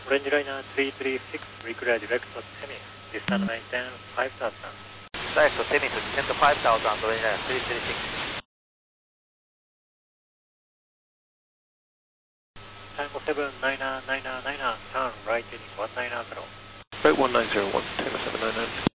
Orange Liner 336, require direct to Temis, distance maintain 5000. Direct to Temis, descend to 5000, Orange Liner 336. Tango 79999, turn right heading 190. Right 1901, Tango 799.